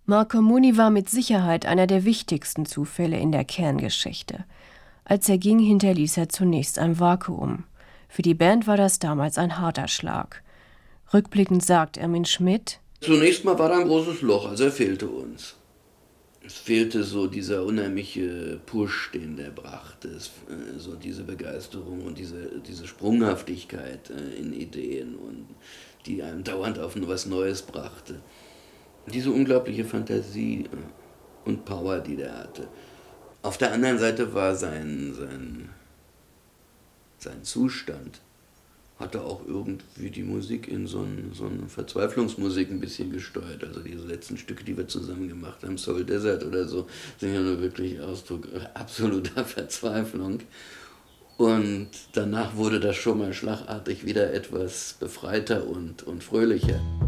Marco Mooney war mit Sicherheit einer der wichtigsten Zufälle in der Can-Geschichte. Als er ging, hinterließ er zunächst ein Vakuum. Für die Band war das damals ein harter Schlag. Rückblickend sagt Irmin Schmidt: Zunächst mal war da ein großes Loch, also er fehlte uns. Es fehlte so dieser unheimliche Push, den der brachte, so diese Begeisterung und diese Sprunghaftigkeit in Ideen, und die einem dauernd auf was Neues brachte. Diese unglaubliche Fantasie und Power, die der hatte. Auf der anderen Seite war sein Zustand, hatte auch irgendwie die Musik in so eine Verzweiflungsmusik ein bisschen gesteuert. Also diese letzten Stücke, die wir zusammen gemacht haben, Soul Desert oder so, sind ja nur wirklich Ausdruck absoluter Verzweiflung. Und danach wurde das schon mal schlagartig wieder etwas befreiter und fröhlicher.